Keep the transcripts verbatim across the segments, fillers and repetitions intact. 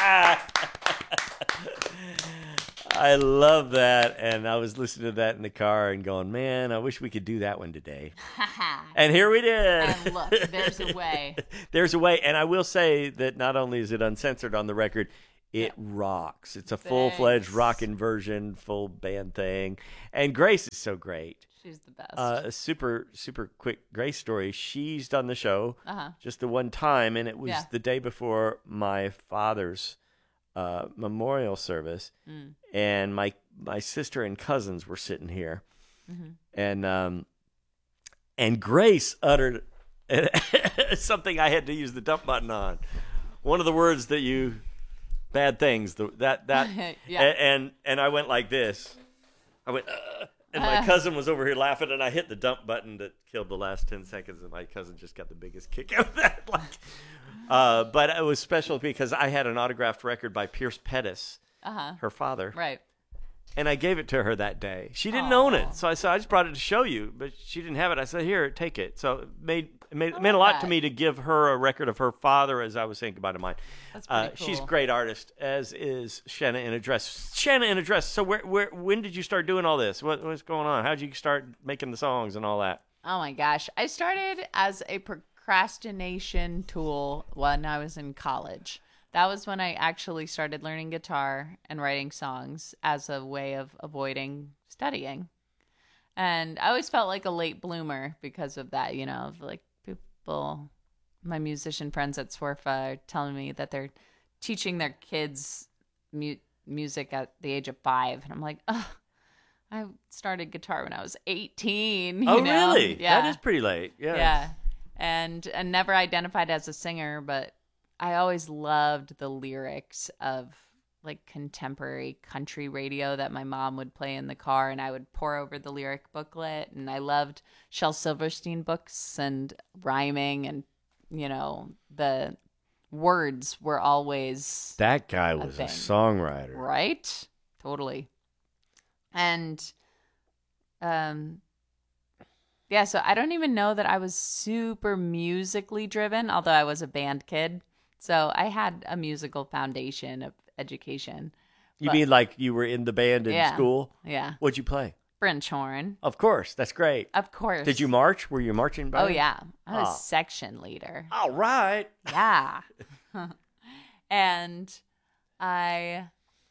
I love that, and I was listening to that in the car and going, man, I wish we could do that one today. And here we did. And look, there's a way. There's a way, and I will say that not only is it uncensored on the record, it Yeah. rocks. It's a full-fledged Thanks. rockin' version, full band thing, and Grace is so great. She's the best. Uh, a super, super quick Grace story. She's done the show Uh-huh. just the one time, and it was Yeah. the day before my father's uh, memorial service, Mm. and my my sister and cousins were sitting here, mm-hmm. and um, and Grace uttered something I had to use the dump button on. One of the words that you bad things the, that that Yeah. and, and and I went like this. I went. Uh, And my Uh. cousin was over here laughing, and I hit the dump button that killed the last ten seconds, and my cousin just got the biggest kick out of that. Like, uh, but it was special because I had an autographed record by Pierce Pettis, Uh-huh. her father, Right. and I gave it to her that day. She didn't Aw. own it, so I said, I just brought it to show you, but she didn't have it. I said, here, take it. So it made it made, I it meant a love lot to that. me to give her a record of her father as I was saying goodbye to mine. That's Uh, pretty she's a cool. great artist, as is Shanna in a Dress. Shanna in a Dress. So where, where, when did you start doing all this? What, what's going on? How did you start making the songs and all that? Oh my gosh. I started as a procrastination tool when I was in college. That was when I actually started learning guitar and writing songs as a way of avoiding studying. And I always felt like a late bloomer because of that, you know, of like people, my musician friends at Swerfa are telling me that they're teaching their kids mu- music at the age of five. And I'm like, ugh. I started guitar when I was eighteen. You Oh, know? really? Yeah. That is pretty late. Yeah. Yeah. And and never identified as a singer, but I always loved the lyrics of like contemporary country radio that my mom would play in the car, and I would pour over the lyric booklet. And I loved Shel Silverstein books and rhyming, and you know, the words were always That guy was a thing. songwriter. right. Totally. And um yeah, so I don't even know that I was super musically driven, although I was a band kid. So I had a musical foundation of education. You But- mean like you were in the band in Yeah. school? Yeah. What'd you play? French horn. Of course. That's great. Of course. Did you march? Were you marching band? Oh yeah. I was Ah. section leader. All right. Yeah. And I,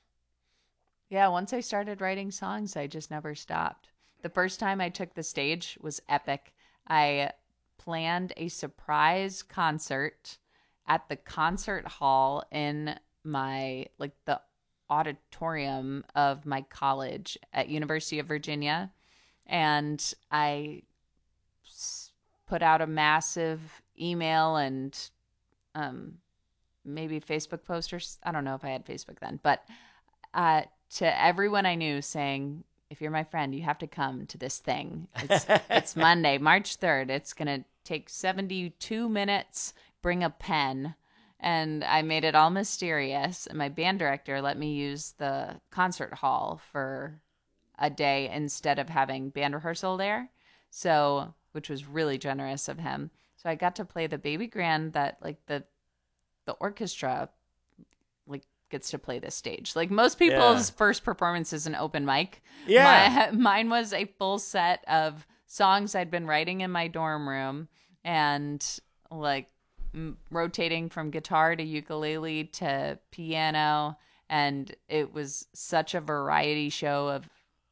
yeah, once I started writing songs, I just never stopped. The first time I took the stage was epic. I planned a surprise concert at the concert hall in my, like the auditorium of my college at University of Virginia. And I s- put out a massive email and um, maybe Facebook posters. I don't know if I had Facebook then, but uh, to everyone I knew saying, if you're my friend, you have to come to this thing. It's, it's Monday, March third. It's going to take seventy-two minutes. Bring a pen. And I made it all mysterious. And my band director let me use the concert hall for a day instead of having band rehearsal there. So, which was really generous of him. So I got to play the baby grand that like the the orchestra like gets to play this stage. Like most people's Yeah. first performance is an open mic. Yeah. My, mine was a full set of songs I'd been writing in my dorm room and like m- rotating from guitar to ukulele to piano. And it was such a variety show of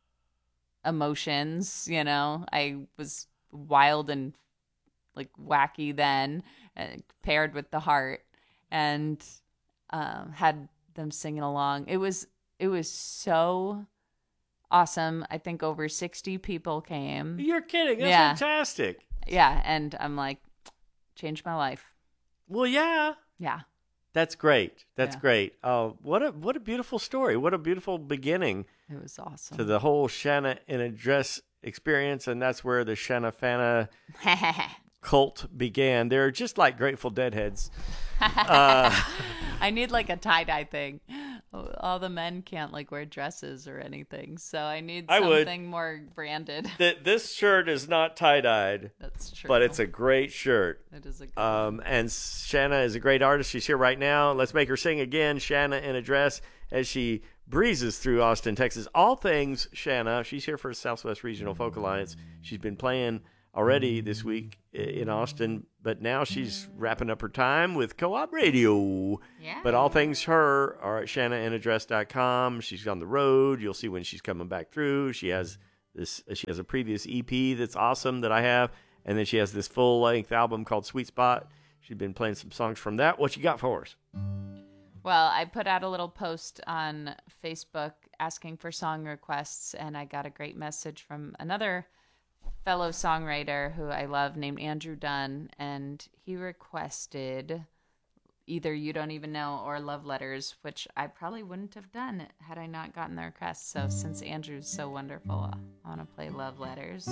emotions, you know. I was wild and like wacky then, uh, paired with the heart, and um, had them singing along. It was it was so awesome. I think over sixty people came. You're kidding. That's Yeah. fantastic. Yeah, and I'm like, changed my life. Well, yeah. Yeah. That's great. That's Yeah. great. Oh, what a what a beautiful story. What a beautiful beginning It was awesome. to the whole Shanna in a Dress experience, and that's where the Shanna Fana cult began. They're just like Grateful Dead heads. Uh, I need like a tie-dye thing. all the men can't like wear dresses or anything, so I need I would. something more branded. Th- this shirt is not tie-dyed, That's true. but it's a great shirt. It is a good Um, and Shanna is a great artist. She's here right now. Let's make her sing again, Shanna in a Dress, as she breezes through Austin, Texas. All things Shanna. She's here for Southwest Regional Folk Alliance. She's been playing already this week in Austin, but now she's wrapping up her time with Co-op Radio. Yeah. But all things her are at shanna in a dress dot com. She's on the road. You'll see when she's coming back through. She has this. She has a previous E P that's awesome that I have, and then she has this full-length album called Sweet Spot. She's been playing some songs from that. What you got for us? Well, I put out a little post on Facebook asking for song requests, and I got a great message from another fellow songwriter who I love named Andrew Dunn, and he requested either You Don't Even Know or Love Letters, which I probably wouldn't have done had I not gotten the request. So since Andrew's so wonderful, I want to play Love Letters.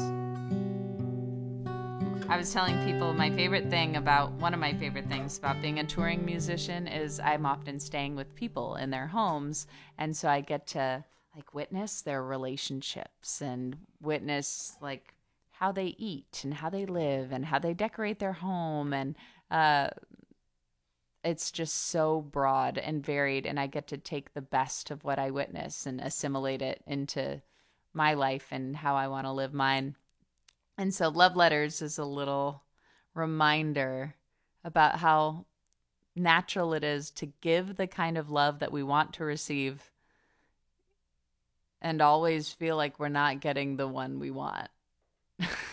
I was telling people my favorite thing about, one of my favorite things about being a touring musician is I'm often staying with people in their homes, and so I get to like witness their relationships and witness like how they eat and how they live and how they decorate their home, and uh, it's just so broad and varied, and I get to take the best of what I witness and assimilate it into my life and how I want to live mine. And so Love Letters is a little reminder about how natural it is to give the kind of love that we want to receive and always feel like we're not getting the one we want.